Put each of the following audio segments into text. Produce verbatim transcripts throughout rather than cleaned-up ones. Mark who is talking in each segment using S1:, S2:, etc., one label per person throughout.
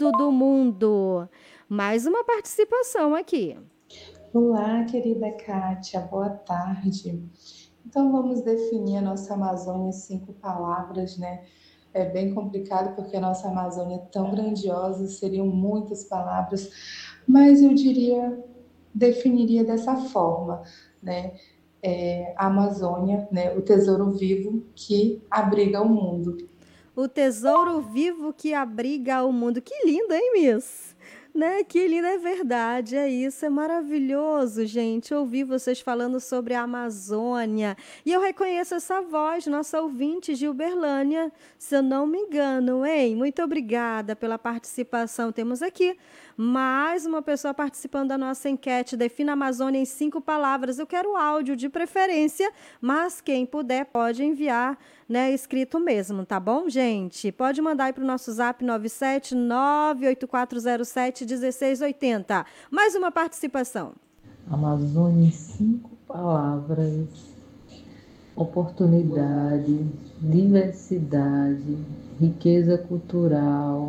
S1: tudo do mundo. Mais uma participação aqui.
S2: Olá, querida Kátia, boa tarde. Então vamos definir a nossa Amazônia em cinco palavras, né? É bem complicado porque a nossa Amazônia é tão grandiosa, seriam muitas palavras, mas eu diria, definiria dessa forma, né? É, a Amazônia, né? O tesouro vivo que abriga o mundo.
S1: O tesouro vivo que abriga o mundo. Que lindo, hein, Miss? Né? Que lindo, é verdade, é isso, é maravilhoso, gente, ouvir vocês falando sobre a Amazônia. E eu reconheço essa voz, nossa ouvinte de Uberlânia, se eu não me engano, hein? Muito obrigada pela participação. Temos aqui mais uma pessoa participando da nossa enquete. Defina a Amazônia em cinco palavras. Eu quero áudio de preferência, mas quem puder pode enviar, né, escrito mesmo, tá bom, gente? Pode mandar aí para o nosso zap nove sete nove oito quatro zero sete um seis oito zero. Mais uma participação.
S3: Amazônia em cinco palavras: oportunidade, diversidade, riqueza cultural,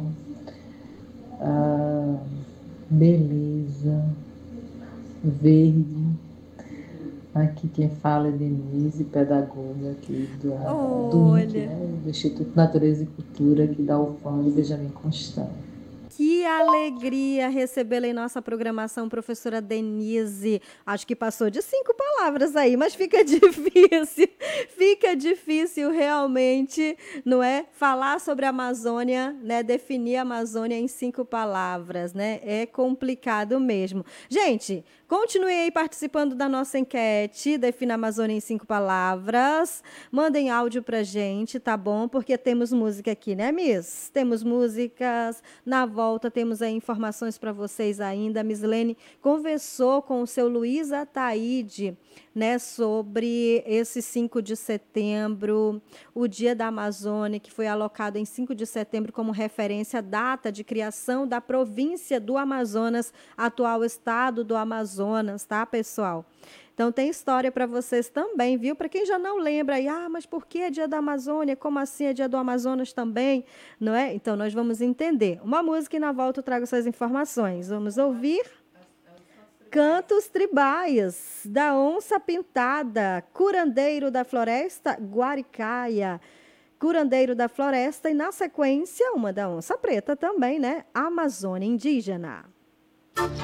S3: ah, beleza, verde. Aqui quem fala é Denise, pedagoga aqui do, do I N C,
S1: Olha,
S3: né, do Instituto Natureza e Cultura, aqui da U F A M, Benjamin Constant.
S1: que alegria recebê-la em nossa programação, professora Denise. Acho que passou de cinco palavras aí, mas fica difícil, fica difícil realmente, não é? Falar sobre a Amazônia, né? Definir a Amazônia em cinco palavras, né? É complicado mesmo. Gente, continue aí participando da nossa enquete, defina a Amazônia em cinco palavras. Mandem áudio pra gente, tá bom? Porque temos música aqui, né, Miss? Temos músicas. Na volta, temos aí informações para vocês ainda. A Mislene conversou com o seu Luiz Ataíde, né, sobre esse cinco de setembro, o Dia da Amazônia, que foi alocado em cinco de setembro como referência à data de criação da província do Amazonas, atual estado do Amazonas, tá, pessoal? Então tem história para vocês também, viu? Para quem já não lembra, aí, ah, mas por que é Dia da Amazônia? Como assim é Dia do Amazonas também? Não é? Então nós vamos entender. Uma música e na volta eu trago essas informações. Vamos ouvir Cantos Tribais, da Onça Pintada, Curandeiro da Floresta, Guaricaia. Curandeiro da Floresta e, na sequência, uma da Onça Preta também, né? Amazônia Indígena.